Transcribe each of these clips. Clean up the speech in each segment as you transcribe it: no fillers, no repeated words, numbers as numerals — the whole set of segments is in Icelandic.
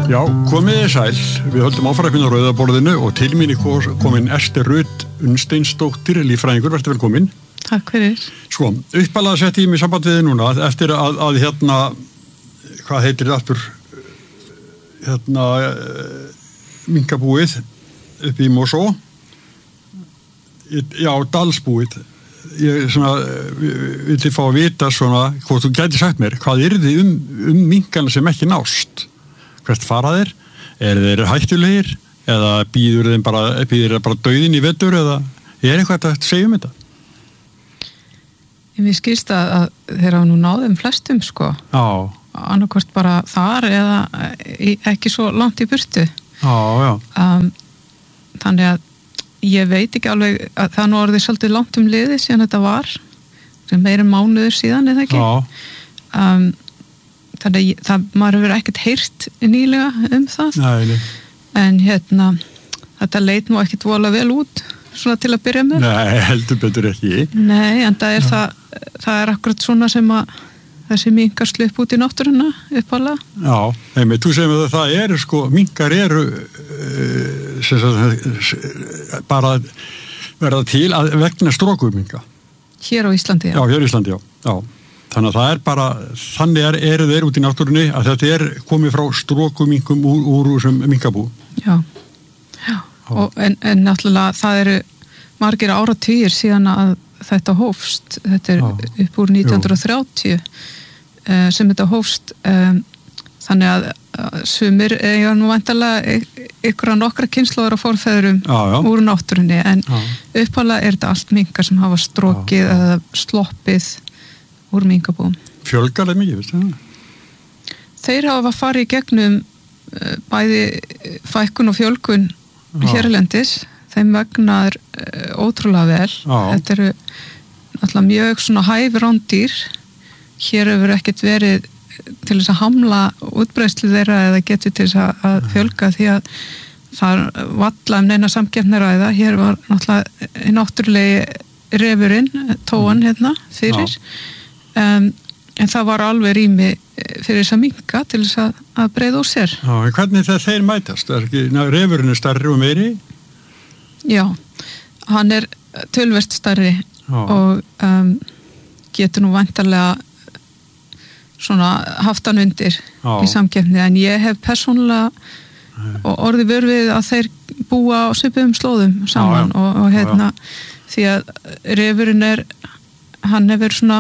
Já, komið þið sæl. Við höldum áfram á rauðaborðinu og til mín komin Ester Rut Unnsteinsdóttir, líffræðingur, verður velkomin. Takk fyrir. Sko, uppalega setti ég mig samband við þið núna eftir að hvað heitir það aftur, minkabúið upp í Mosó. Já, Dalsbúið. Ég vildi fá að vita svona, hvort þú gæti sagt mér, hvað yrði minkana sem ekki nást? Hvert fara þeir? Þeir hættulegir? Eða býður þeir bara dauðin í vetur? Eða eitthvað að segja þetta? Mér skilst að þeir hafa nú náðum flestum, sko. Já. Annarkvort bara þar eða ekki svo langt í burtu. Já. Þannig að ég veit ekki alveg að það nú orðið svolítið langt liðið síðan þetta var, sem meira mánuður síðan, eða ekki? Já. Þannig að maður hefur ekkert heyrt nýlega það. Nei. En þetta leit nú ekkert voðalega vel út, svona til að byrja með. Nei, heldur betur ekki. Nei, en það er akkurat svona sem að þessi minkar slupp út í náttúruna uppalega. Já, einmitt, þú segir að það eru minkar eru bara verða til að vegna strókuminka. Hér á Íslandi, já. Já, hér á Íslandi, já. Þannig að það er bara, þannig eru þeir út í náttúrunni að þetta er komið frá strókuminkum úr þessum minkabú. Já. En náttúrulega það eru margir áratugir síðan að þetta hófst. Þetta er upp úr 1930 sem þetta hófst. Þannig að sumir eiga nú væntanlega nokkra kynslóðar af forfeðrum úr náttúrunni, en uppalega er þetta allt minkar sem hafa strókið eða sloppið úr minkabúum. Fjölgar þeim mikið, veistu það? Þeir hafa farið í gegnum bæði fækkun og fjölgun hérlendis. Þeim vegnar ótrúlega vel. Þetta eru náttúrulega mjög svona hæf rándýr. Hér hefur ekkert verið til þess að hamla útbreiðslu þeirra eða getur til þess að fjölga, því að það valla neina samkeppni ræða. Hér var náttúrulega náttúrulegi refurinn, tóan fyrir. En það var alveg rými fyrir þess að minka til þess að breiða úr sér. Já, en hvernig þeir mætast? Refurinn er stærri og meiri? Já, hann er töluvert stærri og getur nú væntanlega svona haft hann undir í samkeppni, en ég hef persónulega orðið vör við að þeir búa á svipuðum slóðum saman og því að refurinn hann hefur svona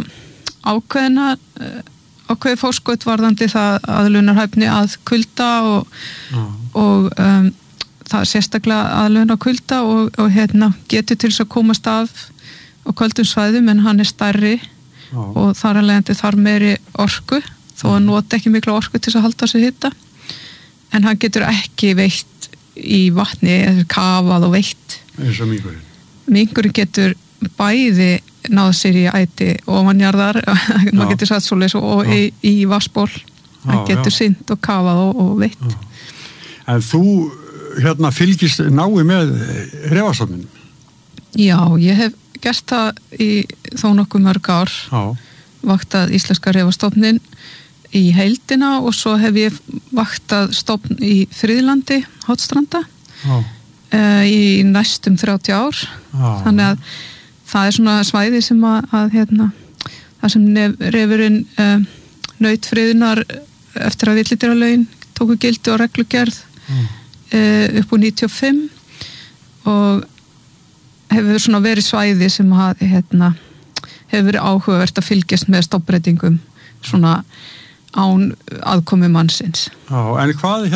ákveðið fórskot varðandi það aðlunarhæfni að kulda og það er sérstaklega aðlun á kulda og getur til þess að komast af á köldum svæðum, en hann er stærri og þar að leiðandi þarf meiri orku, þó að nota ekki mikla orku til þess að halda sig hita, en hann getur ekki veitt í vatni eða kafað og veitt. Eins og minkurinn. Minkurinn getur bæði náð sér í æti ofanjarðar, maður getur sagt svoleiðis, og í vatnsból. Hann getur synt og kafað og veitt. En þú fylgist nái með refastofninum? Já, ég hef gert það í þó nokkuð mörg ár. Vaktað íslenska refastofnin í heildina og svo hef ég vaktað stofn í Friðlandi, Hornstranda, í næstum 30 ár. Þannig að það er svona svæði sem það sem refurinn naut friðunar eftir að villidýralögin tóku gildi og reglugerð upp úr 95, og hefur svona verið svæði sem hefur verið áhugavert að fylgjast með stofnbreytingum svona án aðkomu mannsins. Já, en hvað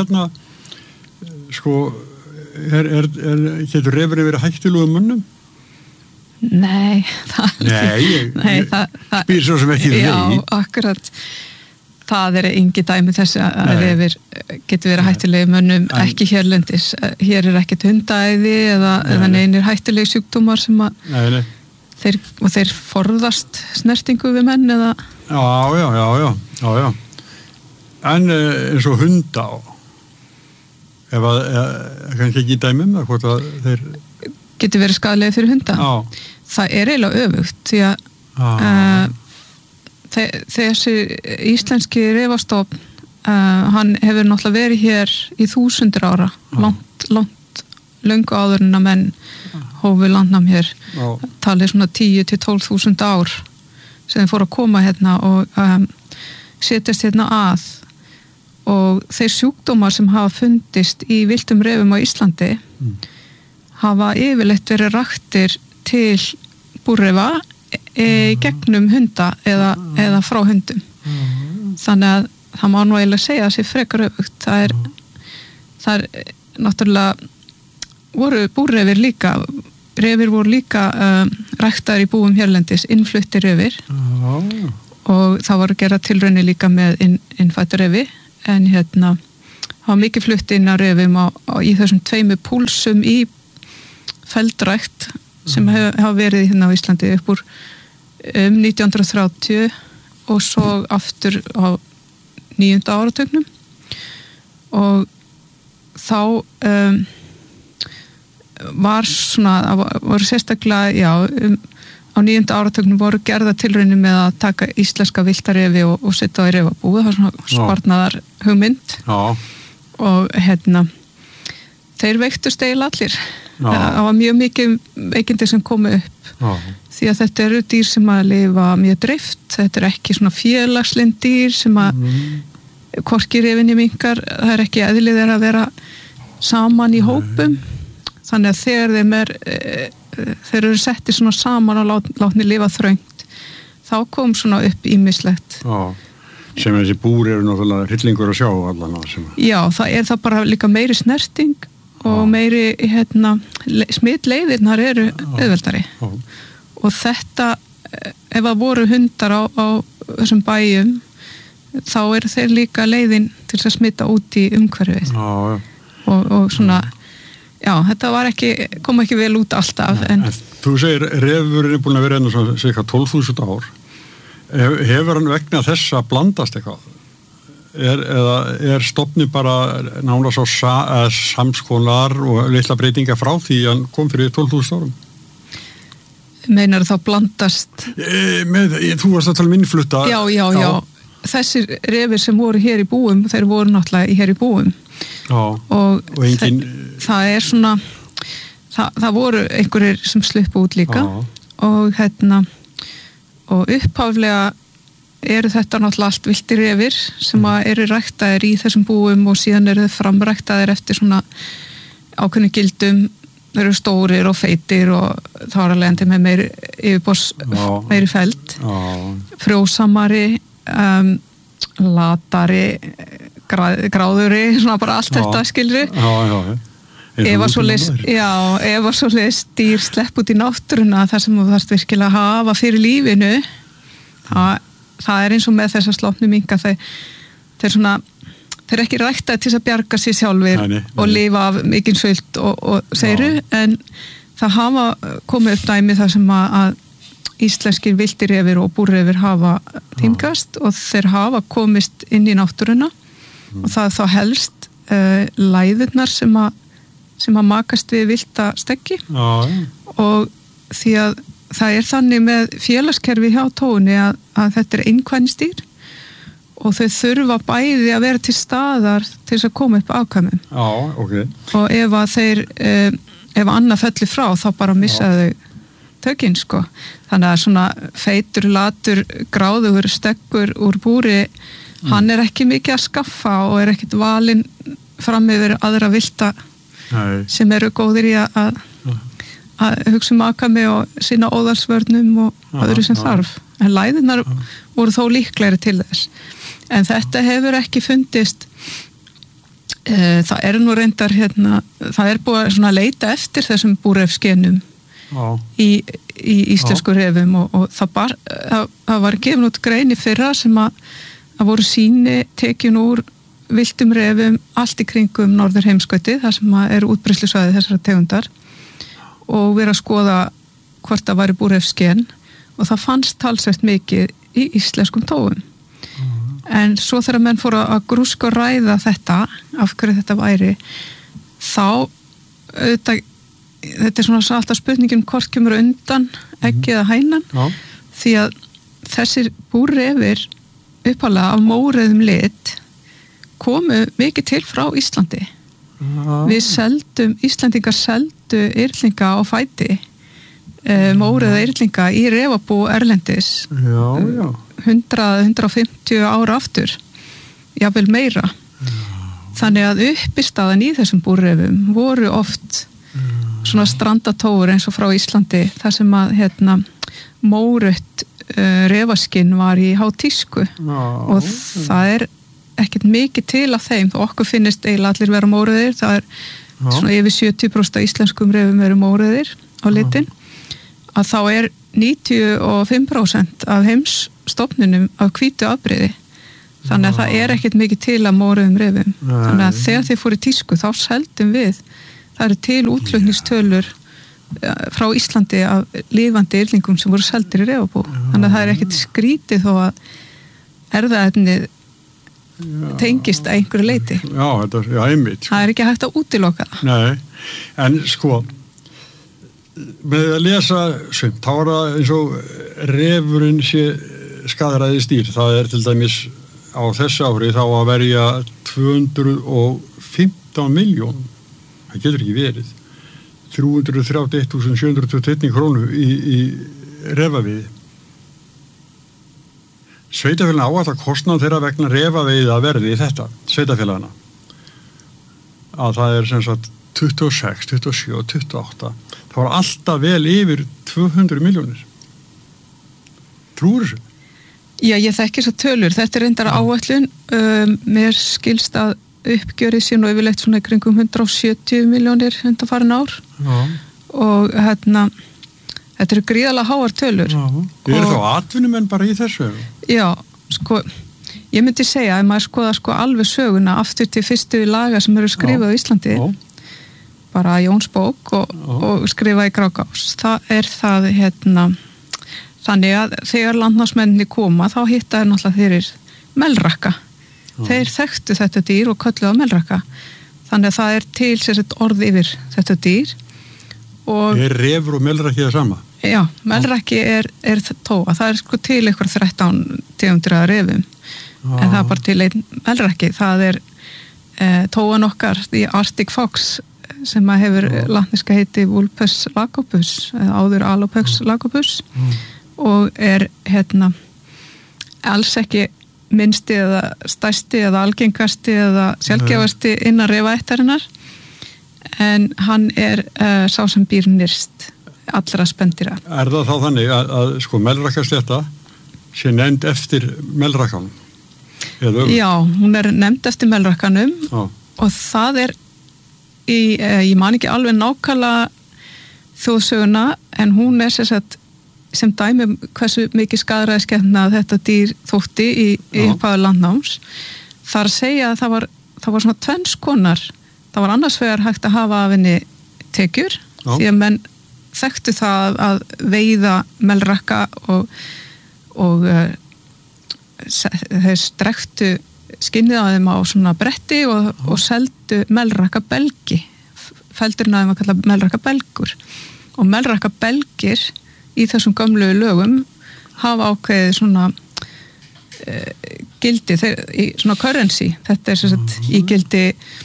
getur refurinn verið hættulegum mönnum? Nei, ég spyr svo sem ekki því. Já, akkurat. Það er engi dæmi þess að refir getur verið hættulegi mönnum, ekki hérlendis. Hér er ekkert hundaæði eða neinir hættulegi sjúkdómar sem að þeir forðast snertingu við menn eða... Já. En eins og hunda ef að kannski ekki dæmum að hvort að þeir... Getur verið skaðlega fyrir hunda? Já. Það er eiginlega öfugt, því að þessi íslenski refastofn hann hefur náttúrulega verið hér í 1000 ára, löngu áður en að menn hófu landnám hér, talið svona 10 til 12.000 ár sem þeir fóru að koma hérna og setjast hérna að, og þeir sjúkdómar sem hafa fundist í villtum refum á Íslandi hafa yfirleitt verið raktir til búrrefa gegnum hunda eða frá hundum. Þannig að það má nú eiginlega segja að sé frekar öfugt. Það er náttúrulega voru búrrefir líka, refir voru líka ræktaðir í búum hérlendis, innfluttir refir og það voru gerað tilraunir líka með innfættur refi, en það var mikið flutt inn að refum í þessum 2 púlsum í feldrækt sem hafa verið hérna á Íslandi upp úr 1930 og svo aftur á 9. áratugnum, og þá var svona, voru sérstaklega á 9. áratugnum voru gerða tilraunir með að taka íslenska villtarefi og setja á í refabúið, það var svona sparnaðar hugmynd og þeir veiktust eiginlega allir. Það var mjög mikið veikindi sem komu upp því að þetta eru dýr sem að lifa mjög dreift, þetta er ekki svona félagslynd dýr sem að hvorki refinni minkar, það er ekki eðlið þeirra að vera saman í hópum, þannig að þegar þeir eru settið svona saman og látni lifa þröngt, þá kom svona upp ýmislegt. Sem þessi búr eru náttúrulega hryllingur að sjá allan á sem. Já, það er það bara líka meiri snerting og meiri smitleiðirnar eru auðveldari. Og þetta, ef það voru hundar á þessum bæjum, þá eru þeir líka leiðin til að smita út í umhverfið. Og svona, þetta kom ekki vel út alltaf. En þú segir, refurinn er búin að vera enn svona cirka 12.000 ár. Hefur hann vegna þess að blandast eitthvað? Er stofni bara nánast á samskonar og litla breytinga frá því hann kom fyrir 12.000 árum? Meinar þá blandast? Þú varst að tala um innflutta. Já. Þessir refir sem voru hér í búum, þeir voru náttúrulega hér í búum. Og engin... það er svona, það voru einhverjir sem sluppu út líka og upphaflega eru þetta náttúrulega allt villtir refir sem eru ræktaðir í þessum búum og síðan eru þau framræktaðir eftir svona ákveðnum gildum. Þeir eru stórir og feitir og þá er að leiðandi með meiri feld, frjósamari, latari, gráðuri, svona bara allt þetta skilri. Ef að svoleiðis dýr slepp út í náttúruna þar sem þú þarft virkilega að hafa fyrir lífinu, það er eins og með þessa slopnu minka, þeir eru ekki ræktaði til að bjarga sér sjálfir og lifa af mikinn sult og seiru, en það hafa komið upp dæmi þar sem að íslenskir villtirefir og búrrefir hafa tímgast og þeir hafa komist inn í náttúruna og það er þá helst læðurnar sem að makast við villta steggi og því að það er þannig með félagskerfi hjá tóunni að þetta er einkvænisdýr og þau þurfa bæði að vera til staðar til þess að koma upp afkvæmum. Og ef að ef annað fellir frá þá bara missa þau tökinn sko. Þannig að svona feitur, latur, gráðugur, steggur úr búri, hann er ekki mikið að skaffa og er ekkit valinn fram yfir aðra villta sem eru góðir í að hugsa afkvæmi og sína óðarsvörnum og öðru sem þarf. En læðirnar voru þó líklegri til þess. En þetta hefur ekki fundist, það er nú reyndar það er búið að leita eftir þessum búrrefsgenum í íslensku refum og það var gefin út grein í fyrra sem að voru sýni tekin úr villtum refum allt í kringum norður heimskautið, þar sem er útbreiðslusvæði þessara tegundar og verið að skoða hvort það væri búrrefsgen og það fannst talsvert mikið í íslenskum tóum. En svo þegar menn fóru að grúska og ræða þetta, af hverju þetta væri, þá þetta er svona alltaf spurningin hvort kemur undan eggið eða hænan, því að þessir búrrefir uppalega af móreðum lit komu mikið til frá Íslandi. Íslendingar seldu yrlinga á fæti, móriða yrlinga í refabú erlendis 100-150 ára aftur, jafnvel meira. Þannig að uppistaðan í þessum búrrefum voru oft svona strandatóur eins og frá Íslandi, þar sem að mórutt refaskinn var í hátísku og það ekkert mikið til af þeim, og okkur finnist eiginlega allir vera móruðir, það svona yfir 70% af íslenskum refum eru móruðir á litin, að þá 95% af heimsstofnunum af hvítu afbrigði, þannig að það ekkert mikið til af móruðum refum, þannig að þegar þið fóru í tísku þá seldum við, það eru til útflutningstölur frá Íslandi af lifandi yrlingum sem voru seldir í refabú, þannig að það ekkert skrítið þó að erfðaefnið tengist að einhverju leiti. Einmitt. Það ekki hægt að útiloka það. Nei, en sko með að lesa sumt, þá það eins og refurinn sé skaðræðis dýr, það til dæmis á þessu ári þá að verja 215 miljón, það getur ekki verið 331.721 krónu í refaviði. Sveitafélagina áætla kostnað þeirra vegna refaveiða verði í þetta, sveitafélagina. Að það sem sagt 26, 27 og 28. Það var alltaf vel yfir 200 miljónir. Trúir þessu? Já, ég þekki þessar tölur. Þetta reyndar áætlun. Mér skilst að uppgjörið sé nú yfirleitt svona í kringum 170 miljónir undanfarin ár. Og þetta eru gríðarlega háar tölur. Eru þá atvinnumenn bara í þessu? Já, sko, ég myndi segja að maður skoða alveg söguna aftur til fyrstu laga sem eru skrifað á Íslandi, bara Jóns bók og skrifað í Grágás. Það það, þannig að þegar landnámsmennirnir koma, þá hitta náttúrulega fyrir melrakka. Þeir þekktu þetta dýr og kölluðu á melrakka. Þannig að það til sérstætt orð yfir þetta dýr. Refur og melrakki það sama? Já, melrakki tóa. Það sko til ykkur 13 tegundir af refum. En það bara til einn melrakki. Það tóan okkar í Arctic Fox sem að hefur latneska heiti Vulpes lagopus, áður Alopex lagopus og alls ekki minnsti eða stærsti eða algengasti eða sjaldgæfasti innan refaættarinnar, en hann sá sem býr nyrst allra spendýra. Það þá þannig að sko melrakkaslétta sé nefnd eftir melrakkanum? Já, hún nefnd eftir melrakkanum og það ég man ekki alveg nákvæmlega þjóðsöguna, en hún sem dæmi hversu mikið skaðræðiskeppna þetta dýr þótti í upphafi landnáms. Þar að segja að það var svona tvenns konar. Það var annars vegar hægt að hafa af henni tekjur, því að menn þekktu það að veiða melrakka og þeir strektu skinnið á þeim á svona bretti og seldu melrakka belgi. Feldurinn á þeim að kalla melrakka belgur. Og melrakka belgir í þessum gömlu lögum hafa ákveðið svona gildi, svona currency. Þetta sem sagt í gildi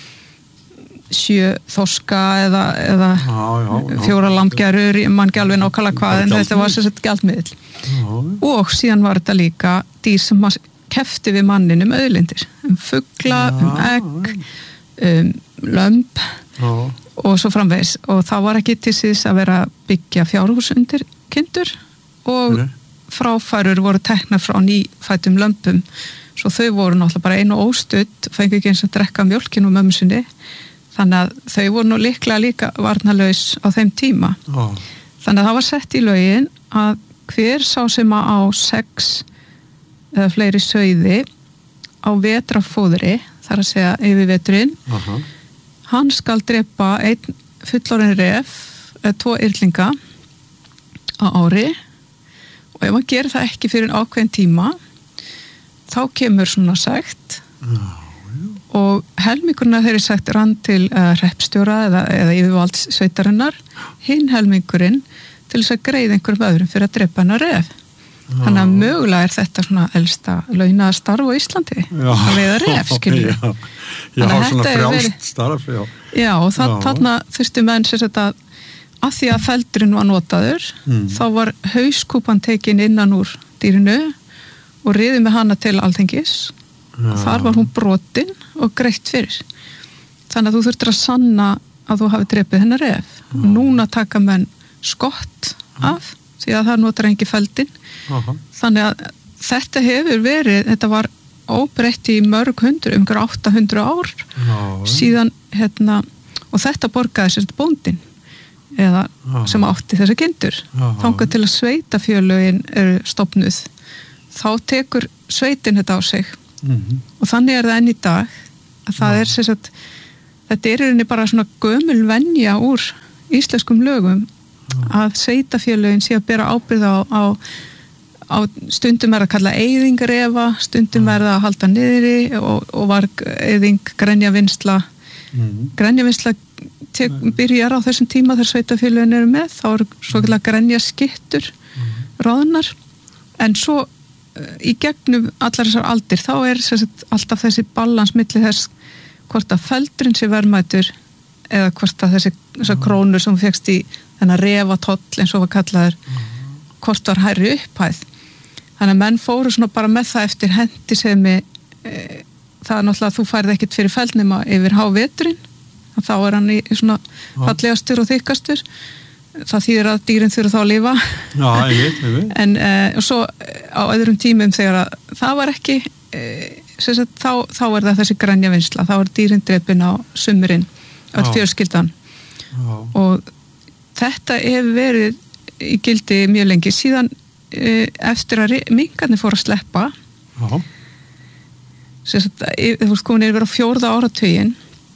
7 þorska eða 4 lambgerur, ég man ekki alveg nákvæmlega hvað, en þetta var sem sagt gjaldmiðl. Og síðan var þetta líka dýr sem keppti við mannin auðlindir, fugla, egg, lömb og svo framvegis, og það var ekki til síðs að vera byggja fjárhús undir kindur og fráfærur voru teknar frá nýfættum lömbum, svo þau voru náttúrulega bara einu óstudd, fengu ekki eins að drekka mjólkinu mömmu sinni, þannig að þau voru nú líka varnarlaus á þeim tíma. Þannig að það var sett í lögin að hver sá sem á 6 eða fleiri sauði á vetrafóðri, þar að segja yfir veturinn, hann skal drepa 1 fullorðinn ref eða 2 yrlinga á ári, og ef hann gerir það ekki fyrir ákveðin tíma þá kemur svona sekt og helmingurinn af þeirri sekt rann til hreppstjóra eða yfirvald sveitarinnar, hinn helmingurinn til þess að greiða einhverjum öðrum fyrir að drepa hennar ref. Þannig að mögulega þetta svona elsta launaða starf á Íslandi að veiða ref, skilur. Já, svona frjálst starf, já. Já, og þarna þurftu menn sér að því að feldurinn var notaður, þá var hauskúpan tekin innan úr dýrinu og riðið með hana til Alþingis. Þar var hún brotin og greitt fyrir. Þannig að þú þurftir að sanna að þú hafi drepið hennar ref. Núna taka menn skott af, því að það notar engi feldin. Þannig að þetta hefur verið, þetta var óbreytt í mörg hundru, 800 ár síðan, og þetta borgaði sérst bóndin, eða sem átti þessa kindur. Þangað til að sveitafjölögin eru stofnuð, þá tekur sveitin þetta á sig. Og þannig er það enn í dag, að það er sérst, þetta er í rauninni bara svona gömul venja úr íslenskum lögum, að sveitafjölögin sé að bera ábyrgð á stundum að kalla eyðingarefa, stundum að halda niðri og var eyðing grenjavinnsla. Grenjavinnsla byrjar á þessum tíma þegar sveitafjölögin eru með, þá eru svo kallar grenjaskittur ráðnar, en svo í gegnum allar þessar aldir þá er alltaf þessi balans milli þess hvort að feldurinn sé verðmætur eða hvort að þessar krónur sem fékkst í þennan refatoll eins og var kallaður, hvort var hærri upphæð. Þannig að menn fóru svona bara með það eftir hendisemi, það er náttúrulega að þú færði ekkert fyrir feldnema yfir háveturinn, þá er hann í svona fallegastur og þykkastur, það þýðir að dýrin þurfa þá að lifa. Já, ég veit. En svo á öðrum tímum þegar það var ekki, þá er það þessi grenjavinnsla, þá er dýrin drepin á sumurinn, öll fjölskyldan. Og þetta hefur verið í gildi mjög lengi, síðan eftir að minkarnir fóru að sleppa, þú veist komin yfir á 4. áratuginn,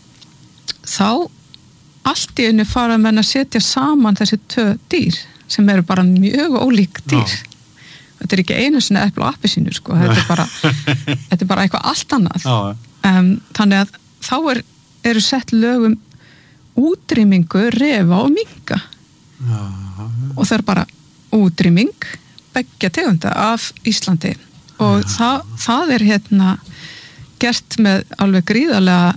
þá allt í einu fara menn að setja saman þessi 2 dýr sem eru bara mjög ólík dýr. Þetta er ekki einu sinni epli og appelsínu, sko. Þetta er bara eitthvað allt annað. Þannig að þá eru sett lögum útrýmingu refa og minka. Og það er bara útrýming beggja tegunda af Íslandi. Og það er gert með alveg gríðarlega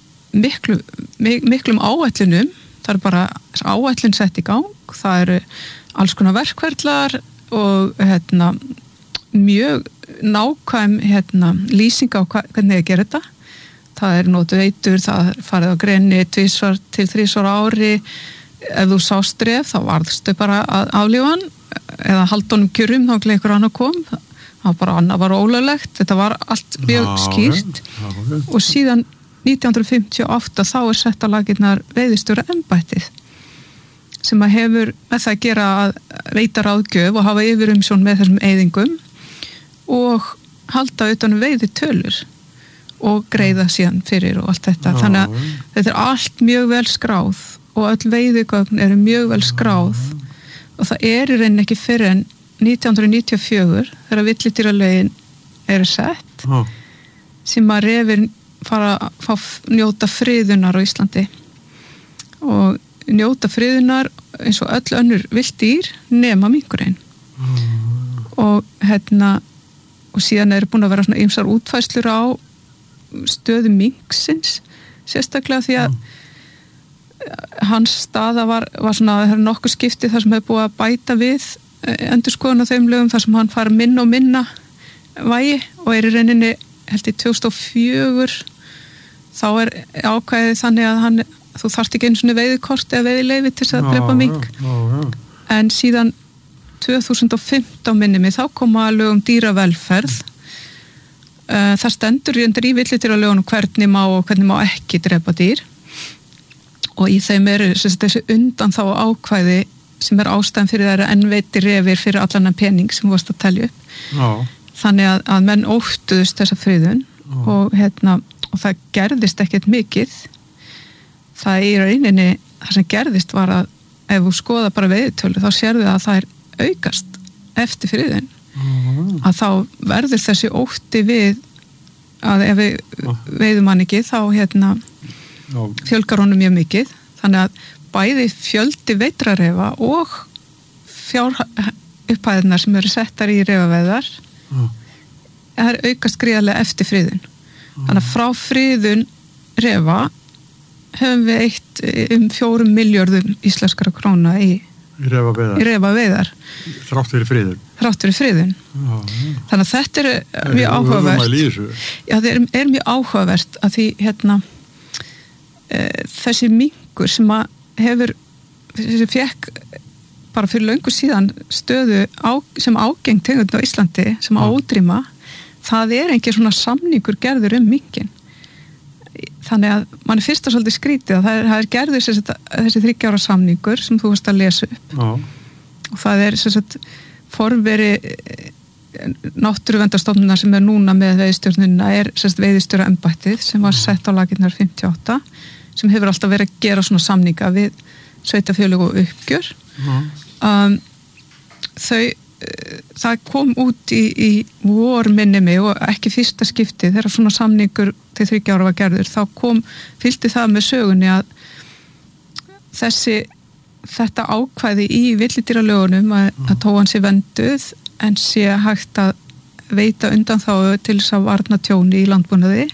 miklum áætlunum. Það er bara áætlun sett í gang, það eru alls konar verkferðlar og mjög nákvæm lýsing á hvernig að gera þetta. Það er notuð eitur, það farið á greni 2 til 3 ári. Ef þú sást dref, þá varðstu bara að aflífa hann eða halda honum kjörum, þá einhver annar kom. Það var bara annað var ólöglegt, þetta var allt mjög skýrt. Og síðan 1958 þá er sett á laginnar veiðistjóra embættið sem að hefur með það að gera að veita ráðgjöf og hafa yfirumsjón með þessum eyðingum og halda utan veiðitölur og greiða síðan fyrir og allt þetta. Þannig að þetta er allt mjög vel skráð og öll veiðigögn eru mjög vel skráð og það er í rauninni ekki fyrr en 1994 þegar villidýralögin eru sett sem að refir fara að njóta friðunar á Íslandi og njóta friðunar eins og öll önnur vilddýr nema minkurinn og og síðan eru búin að vera svona ýmsar útfærslur á stöðu minksins sérstaklega því að hans staða var svona nokkuð skipti þar sem hefur búið að bæta við endurskoðun á þeim lögum þar sem hann fara minna og minna vægi og er í rauninni held í 2004 þá er ákvæðið þannig að þú þarft ekki einu svona veiðikort eða veiðileyfi til þess að drepa mink en síðan 2015 minni mig þá koma lög dýravelferð það stendur í villidýralögunum hvernig má og hvernig má ekki drepa dýr og í þeim eru þessi undan þá ákvæði sem er ástæðan fyrir það enn veiti refir fyrir allan pening sem þú varst að telja upp þannig að menn óttuðust þessa friðun og það gerðist ekkert mikið það í rauninni það sem gerðist var að ef þú skoða bara veiðitölu þá sérðu að það er aukast eftir friðun að þá verður þessi ótti við að ef við veiðum hann ekki þá fjölgar honum mjög mikið þannig að bæði fjöldi veitrarefa og upphæðirnar sem eru settar í refaveiðar það er aukast gríðarlega eftir friðun. Þannig að frá friðun refa höfum við eitt 4 milljörðum íslenskara króna í refaveiðar. Þrátt fyrir friðun. Þannig að þetta er mjög áhugavert. Já, það er mjög áhugavert að því þessi minkur sem að hefur þessi fekk bara fyrir löngu síðan stöðu sem ágeng tegund á Íslandi sem á útrýma, það er engin svona samningur gerður minkin. Þannig að mann er fyrst að svolítið skrítið að það er gerður þessi 3 ára samningur sem þú varst að lesa upp og það er forveri náttúruverndarstofnunar sem er núna með veiðistjórnina er veiðistjóraembættið sem var sett á laginnar 58 sem hefur alltaf verið að gera svona samninga við sveitarfélög og uppgjör. Það kom út í vor minni mig og ekki fyrsta skipti þegar svona samningur til 3 ára var gerður, þá fylgdi það með sögunni að þetta ákvæði í villidýralögunum að tóan sé vernduð en sé hægt að veita undanþágu til þess að varna tjóni í landbúnaði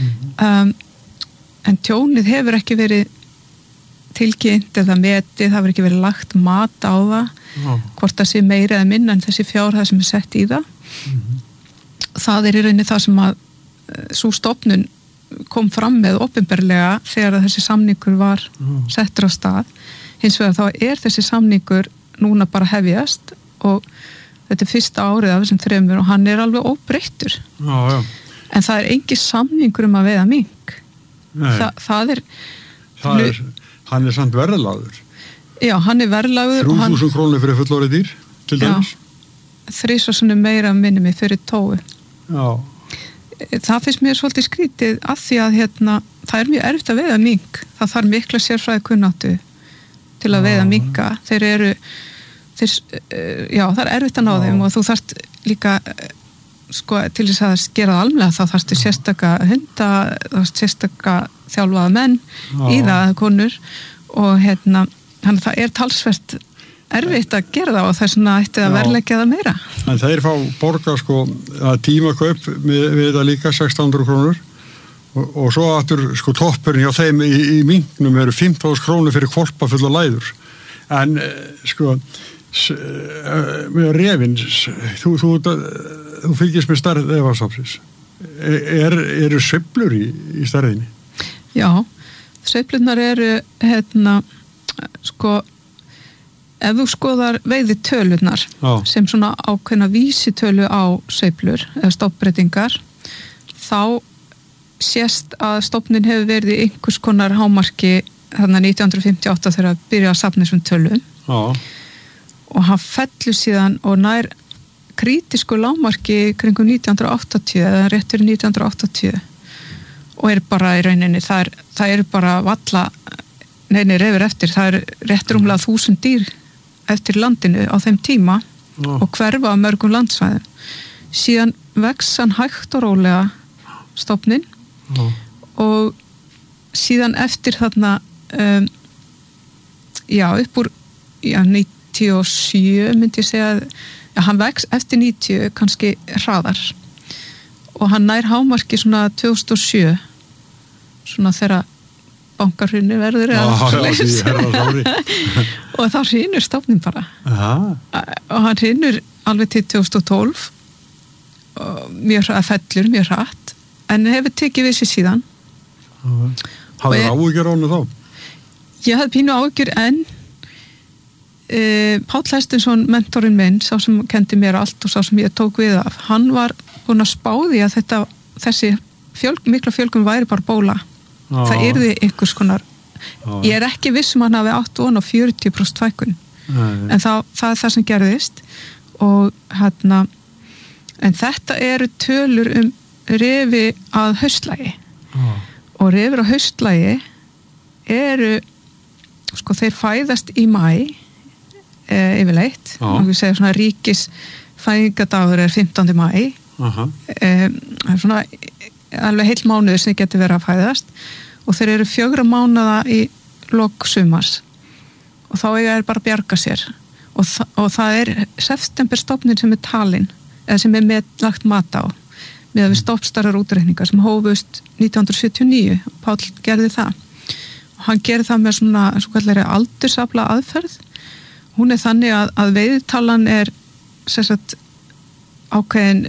en tjónið hefur ekki verið tilkynnt eða metið, það hefur ekki verið lagt mat á það hvort það sé meira eða minna en þessi fjárhæð sem er sett í það. Það er í rauninni það sem að sú stofnun kom fram með opinberlega þegar þessi samningur var settur á stað. Hins vegar þá er þessi samningur núna bara hefjast og þetta er fyrsta árið af þessum 3 og hann er alveg óbreyttur. En það er engin samningur að veiða mink. Hann er samt verðlagður. Já, hann er verðlagður. 3.000 krónur fyrir fullorðið dýr, til dæmis. 3 sinnum meira minni mig fyrir tóu. Já. Það finnst mér svolítið skrítið af því að það er mjög erfitt að veiða mink. Það þarf mikla sérfræði kunnáttu til að veiða minka. Það er erfitt að ná þeim og þú þarft líka til þess að gera það almennilega þá þarftu sérstaka hunda, sérstaka þjálfaða menn í það konur og þannig að það er talsvert erfitt að gera það og það er svona ætti að verðleggja það meira. En þeir fá borga að tímakaup við þetta líka 1600 krónur og svo aftur toppurinn hjá þeim í minknum eru 15.000 krónur fyrir hvolpa fulla læður. En með refinn þú fylgist með stærð refastofnsins. Eru sveiflur í stærðinni? Já, sveiflurnar eru ef þú skoðar veiðitölurnar sem svona ákveðna vísitölu á sveiflur eða stofnbreytingar þá sést að stofnin hefur verið í einhvers konar hámarki þarna 1958 þegar að byrja að safna þessum tölum og hann fellur síðan og nær krítisku lágmarki kringum 1980 eða rétt fyrir 1980 og er bara í rauninni það er bara valla refur eftir, það er rétt rúmlega 1000 dýr eftir landinu á þeim tíma og hverfa á mörgum landsvæðum. Síðan vex hann hægt og rólega stofnin og síðan eftir þarna upp úr 97 myndi ég segja hann vex eftir 90 kannski hraðar og hann nær hámarki svona 2007 svona þegar bankarhrunni verður og þá hrynur stofnin bara og hann hrynur alveg til 2012 fellur mjög hratt en hefur tekið við sér síðan. Hafði áhyggjur á henni þá? Ég hafði pínu áhyggjur en Páll Hestinsson, mentorinn minn sá sem kendi mér allt og sá sem ég tók við af, hann var búinn að spá því að þessi mikla fjölgun væri bara bóla. Það yrði einhvers konar ég er ekki viss hann hafi átt von á 40% fækkun en það er það sem gerðist og en þetta eru tölur refi að haustlægi og refir á haustlægi eru þeir fæðast í maí yfirleitt og við segjum svona ríkis fæðingadagur er 15. maí það er svona alveg heill mánuður sem getur verið að fæðast og þeir eru 4 mánuða í lok sumars og þá eiga þeir bara að bjarga sér og það septemberstofnin sem talin eða sem lagt mat á með við stoppstarar útreikningar sem hófust 1979 og Páll gerði það og hann gerði það með svona svo kallari aldursafla aðferð. Hún þannig að veiðtalan sérstætt ákveðin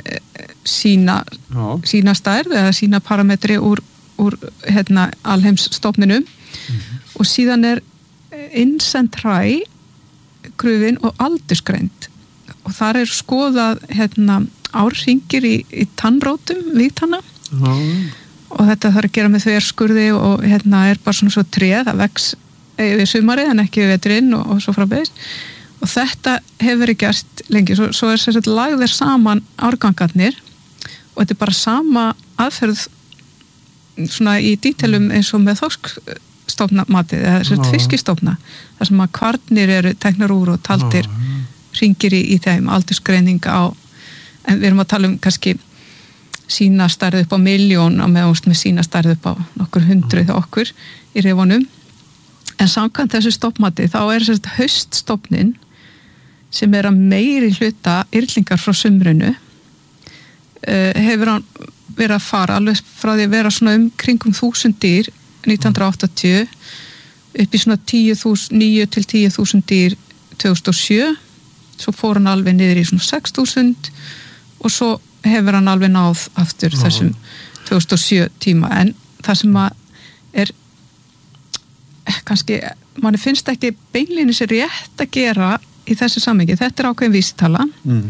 sína stærð eða sína parametri úr alheimsstofninum og síðan innsend hræ, grufin og aldursgreind og þar skoðað árhringir í tannrótum vígtanna og þetta þarf að gera með þverskurði og bara svona svo treð það vex við sumarið en ekki við veturinn og svo framvegis og þetta hefur verið gert lengi svo sem lagðir saman árgangarnir og þetta bara sama aðferð svona í dítelum eins og með þorskstofnamatið eða fiskistofna þar sem að kvarnir teknar úr og taldir hringir í þeim aldursgreining á en við erum að tala kannski sína stærð upp á 1.000.000 og með sína stærð upp á nokkur hundruð okkur í rifunum en samkvæmt þessu stofnmati þá hauststofnin sem að meiri hluta yrlingar frá sumrinu hefur hann verið að fara alveg frá því að vera svona kringum 1000 dýr 1980 upp í svona 9 til 10.000 dýr 2007 svo fór hann alveg niður í svona 6.000 og svo hefur hann alveg náð aftur þessum 2007 tíma en það sem að kannski, manni finnst ekki beinlínis rétt að gera í þessu samhengi, þetta ákveðin vísitala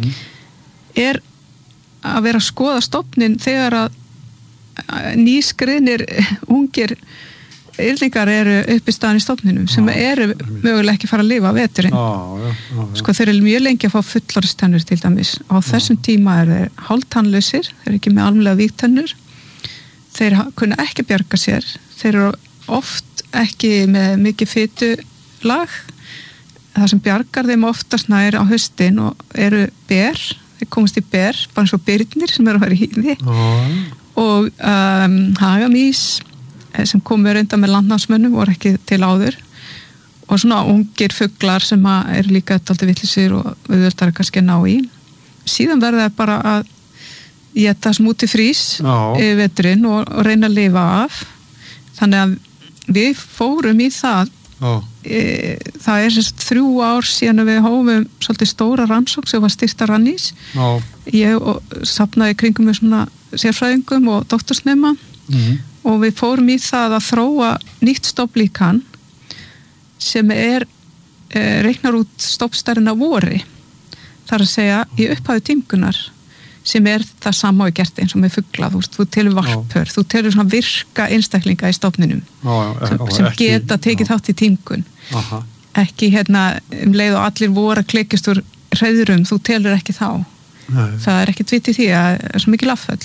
að vera að skoða stofnin þegar að nýskriðnir ungir yrlingar upp í staðan í stofninum sem mögulega ekki fara að lifa á veturinn sko þeir mjög lengi að fá fullorðstennur til dæmis á þessum tíma þeir hálftannlausir, þeir ekki með almennilega vígtennur þeir kunna ekki bjarga sér þeir oft ekki með mikið fitulag það sem bjargar þeim oftast nær á haustin og ber þeir komast í ber, bara eins og birnir sem að vera í hýði og hagamís sem komur undan með landnámsmönnum voru ekki til áður og svona ungir fuglar sem líka dálítið villisir og auðveldar kannski ná í síðan verða það bara að éta smúti frís í veturinn og reyna að lifa af þannig að við fórum í það það 3 ár síðan við hófum svolítið stóra rannsókn sem var styrta Rannís ég safnaði kringum með svona sérfræðingum og doktorsnema og við fórum í það að þróa nýtt stofnlíkan sem reiknar út stofnstærðina vori þar að segja í upphafi tímgunar sem það sama og gert eins og með fugla þú telur varpör, þú telur svona virka einstaklinga í stofninum sem geta tekið þátt í tímgun ekki leið og allir voru að klekjast úr hreiðrum, þú telur ekki þá það ekkert vit í því að svo mikil afföll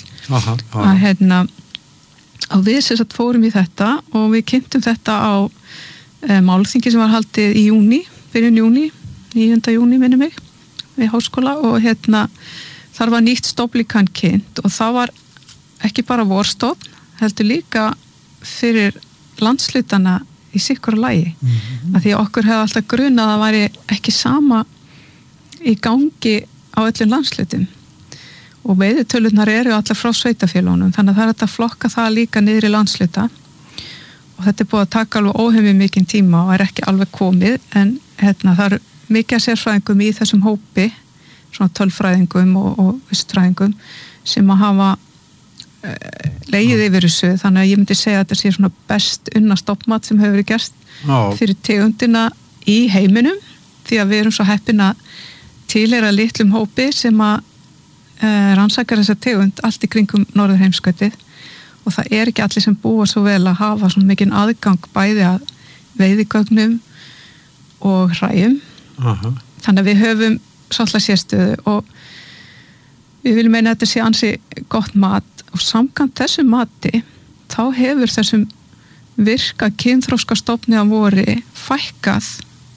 að við sem sagt fórum í þetta og við kynntum þetta á málþingi sem var haldið í byrjun júní 9. júní minni mig við háskóla og þar var nýtt stofnlíkan kynnt og það var ekki bara vorstofn, heldur líka fyrir landslutana í sikkur lagi. Af því að okkur hefði alltaf grunað að það væri ekki sama í gangi á öllum landslutum. Og veiðitölurnar eru allar frá sveitafélónum, þannig að það að flokka það líka niður í landsluta. Og þetta búið að taka alveg óhemmi mikinn tíma og ekki alveg komið, en það eru mikið sérfræðingum í þessum hópi, svona tölfræðingum og vistfræðingum sem að hafa legið yfir þessu, þannig að ég myndi segja að þetta sé svona best unna stoppmat sem hefur verið gert fyrir tegundina í heiminum, því að við erum svo heppin að tilheyra litlum hópi sem að rannsakar þessa tegund allt í kringum norðurheimskautið og það ekki allir sem búa svo vel að hafa svona mikinn aðgang bæði að veiðigögnum og hræjum. Þannig að við höfum svolítið sérstöðu og við viljum meina að þetta sé ansi gott mat og samkvæmt þessu mati þá hefur þessum virka kynþroska stofni á vori fækkað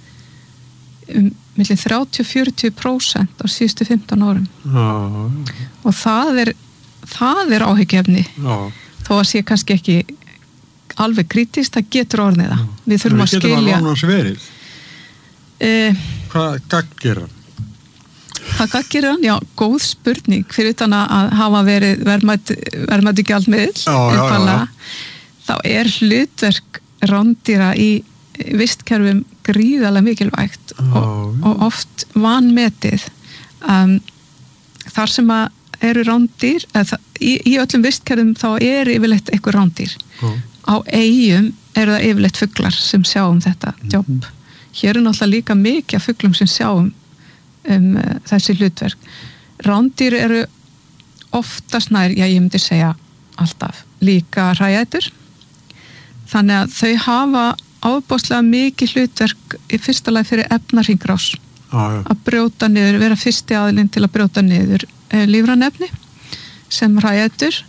milli 30-40% á síðustu 15 árum og það er áhyggjefni þó að sé kannski ekki alveg kritist, það getur orðið það við þurfum að skilja Hvað gagn gerir hann? Hvað gagn gerir hann? Já, góð spurning fyrir utan að hafa verið verðmæti gjaldmiðill þá hlutverk rándýra í vistkerfum gríðarlega mikilvægt og oft vanmetið þar sem að eru rándýr í öllum vistkerfum þá yfirleitt einhver rándýr á eyjum eru það yfirleitt fuglar sem sjá þetta jobb. Hér náttúrulega líka mikið af fuglum sem sjá þessi hlutverk. Rándýr eru oftast nær, ég myndi segja alltaf, líka hræætur. Þannig að þau hafa ábúðslega mikið hlutverk í fyrsta lagi fyrir efnahringrás. Að brjóta niður, vera fyrsti aðilinn til að brjóta niður lífræn efni sem hræætur.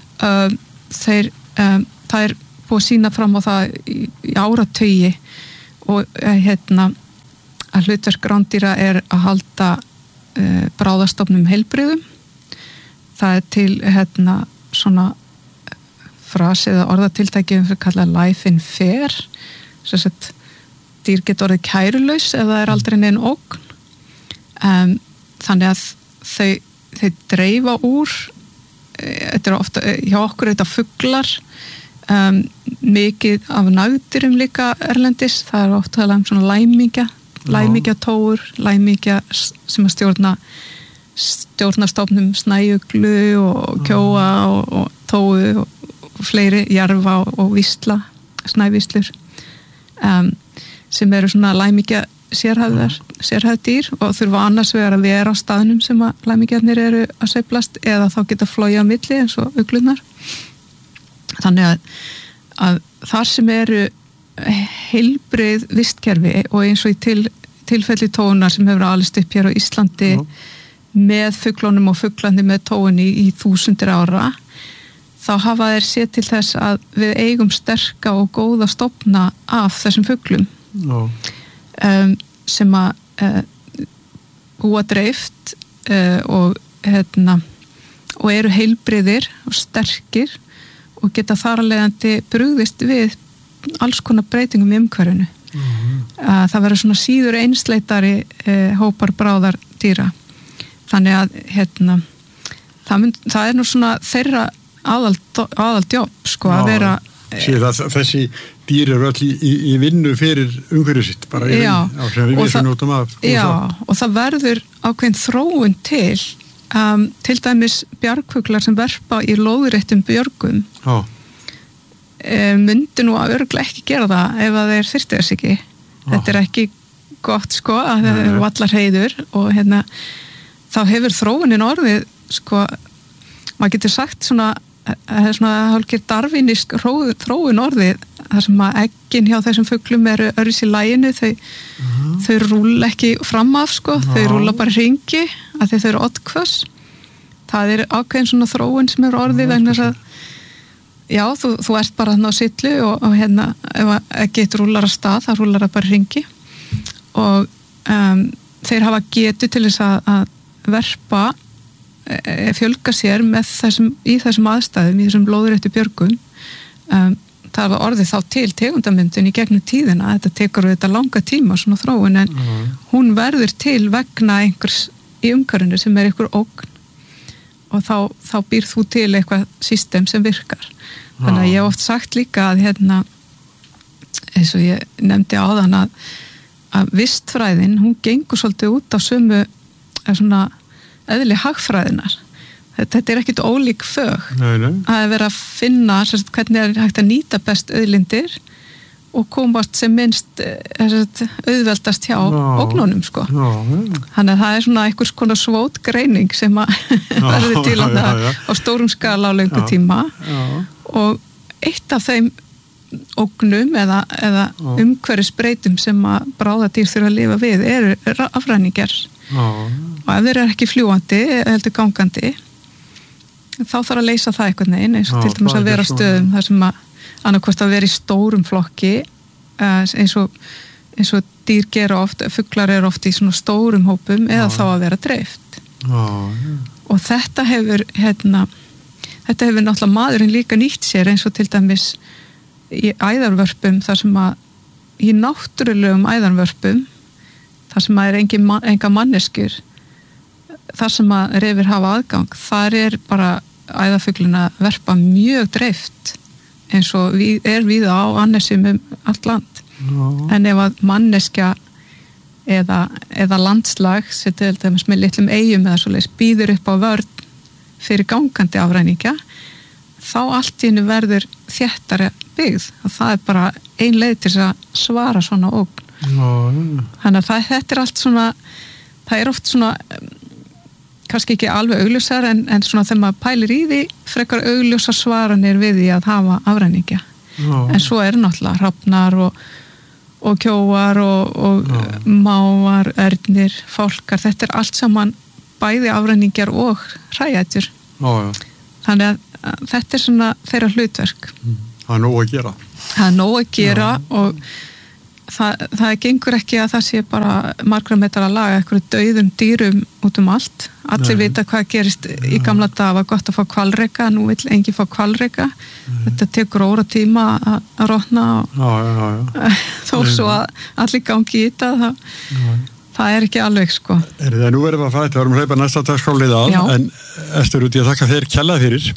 Það er búið að sýna fram á það í áratugi og að hlutverk rándýra er að halda bráðastofnum heilbrigðum. Það er til svona frasi eða orðatiltæki fyrir kallað life in fear. Þess að dýr getur orðið kærulaus ef það er aldrei neinn ógn. Þannig að þau dreifa úr, þetta er ofta hjá okkur þetta fuglar, mikið af nagdýrum líka erlendis, það er ofta svona læmingjatóur, læmingja sem að stjórna stofnum snæuglu og kjóa og tóu og fleiri, jarfa og vísla, snævíslur sem eru svona læmingja sérhæfð dýr og þurfa annars vegar að vera á staðnum sem að læmingjarnir eru að sveiflast eða þá geta flogið á milli eins og uglunar. Þannig að þar sem eru heilbrigð vistkerfi og eins og í tilfelli tóunar sem hefur alist upp hér á Íslandi með fuglunum og fuglandi með tóunni í 1000 ára, þá hafa þeir séð til þess að við eigum sterka og góða stofna af þessum fuglum sem að búa dreift og eru heilbrigðir og sterkir og geta þar að leiðandi brugðist við alls konar breytingum í umhverfinu. Það verður svona síður einsleitari hópar bráðar dýra. Þannig að það er nú svona þeirra aðaldjóp sko að vera þessi dýr eru öll í vinnu fyrir umhverfið sitt bara í vinnu sem við vissum út af. Og það verður ákveðin þróun til dæmis bjargfuglar sem verpa í lóðréttum björgum myndi nú að örugglega ekki gera það ef að þeir þyrftu þess ekki. Þetta er ekki gott sko að það eru allar heiður og þá hefur þróunin orðið sko, maður getur sagt svona hálfgerð darvínisk þróun orðið þar sem að eggin hjá þessum fuglum eru öðruvísi í laginu, þau rúlla ekki fram af sko, þau rúlla bara hringi af því þau eru oddhvöss. Það er ákveðin svona þróun sem eru orðið vegna þess að já, þú ert bara þarna á sillu og ef eggið rúllar að stað, það rúllar að bara hringi og þeir hafa getu til þess að verpa fjölga sér í þessum aðstæðum, í þessum lóðréttu björgum. Það var orðið þá til tegundamyndun í gegnum tíðina, þetta tekur þetta langa tíma svona þróun en hún verður til vegna einhvers í umhverfinu sem er einhver ógn og þá býr þú til eitthvað system sem virkar. Þannig að ég hef oft sagt líka að eins og ég nefndi áðan að vistfræðin, hún gengur svolítið út á sömu svona eðli hagfræðinar. Þetta er ekkit ólík fög að vera að finna hvernig er hægt að nýta best auðlindir og komast sem minnst auðveldast hjá ógnunum sko. Þannig að það er svona einhvers konar svót greining sem að verður til á stórum skala á löngu tíma og eitt af þeim ógnum eða umhverfisbreytum sem að bráðadýr þurfa að lifa við eru afræningar og ef þeir eru ekki fljúandi heldur gangandi þá þarf að leysa það einhvern veginn eins og til dæmis að vera á stöðum þar sem að annarkvort að vera í stórum flokki eins og dýr gera oft, fuglar eru oft í svona stórum hópum eða þá að vera dreift og þetta hefur náttúrulega maðurinn líka nýtt sér eins og til dæmis í æðarvörpum þar sem að í náttúrulegum æðarvörpum þar sem er enga manneskjur, þar sem að refir hafa aðgang, þar bara æðarfuglin að verpa mjög dreift eins og víða á annesjum allt land. En ef að manneskja eða landslag sem til dæmis með litlum eyjum eða svoleiðis býður upp á vörn fyrir gangandi afræningja, þá allt í einu verður þéttari byggð. Það er bara ein leið til að svara svona ógn. Þannig að þetta allt svona, það oft svona kannski ekki alveg augljósar en svona þegar maður pælir í því frekar augljósar svaranir við því að hafa afræningja. En svo náttúrulega hrafnar og kjóar og mávar, örnir, fálkar, þetta allt saman bæði afræningjar og hræætur. Þannig að þetta svona þeirra hlutverk. Það nóg að gera. Það nóg að gera og það gengur ekki að það sé bara margra metrar að laga eitthvað dauðum dýrum út allt. Allir vita hvað gerist í gamla daga, var gott að fá hvalreka, nú vill enginn fá hvalreka. Þetta tekur óratíma að rotna og þó svo að allir gangi í þetta, það ekki alveg sko. Nú verðum að fara, við varum að hleypa næsta dagskrálið en Ester Úti, ég þakka þér kærlega fyrir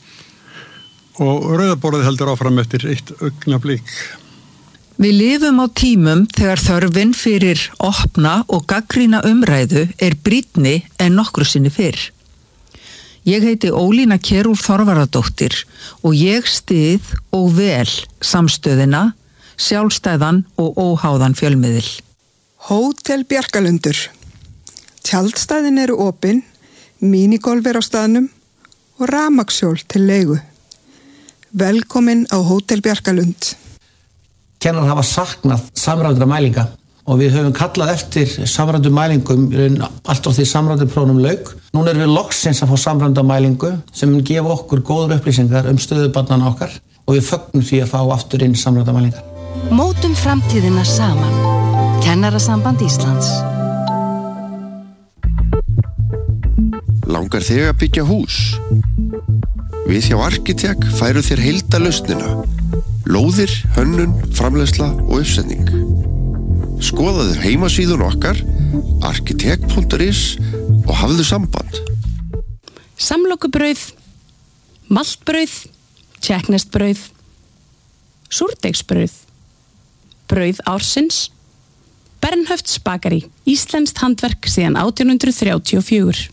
og Rauðaborðið heldur áfram eftir eitt augnablik. Við lifum á tímum þegar þörfin fyrir opna og gagnrýna umræðu brýnni en nokkru sinni fyrr. Ég heiti Ólína Kjerúl Þorvaradóttir og ég styð og vel samstöðina, sjálfstæðan og óháðan fjölmiðil. Hótel Bjarkalundur. Tjaldstæðin eru opin, mínigolf á staðnum og rafmagnshjól til leigu. Velkomin á Hótel Bjarkalund. Kennarar hafa saknað samræmdra mælinga og við höfum kallað eftir samræmdum mælingum allt of því samræmduprófum lauk. Núna erum við loksins að fá samræmda mælingu sem mun gefa okkur góður upplýsingar stöðu barnanna okkar og við fögnum því að fá aftur inn samræmda mælingar. Mótum framtíðina saman. Kennarasamband Íslands. Langar þig að byggja hús? Við hjá Arkitek færu þér heildarlausnina. Lóðir, hönnun, framleiðsla og uppsetning. Skoðaðu heimasíðun okkar arkitek.is og hafðu samband. Samlokubrauð, maltbrauð, tékkneskt-brauð, súrdeigsbrauð, brauð ársins, Bernhöfts bakari, íslenskt handverk síðan 1834.